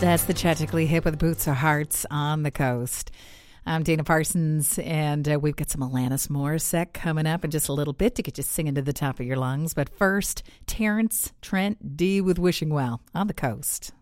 That's the Tragically Hip with Boots of Hearts on the Coast. I'm Dana Parsons, and we've got some Alanis Morissette coming up in just a little bit to get you singing to the top of your lungs. But first, Terrence Trent D with Wishing Well on the Coast.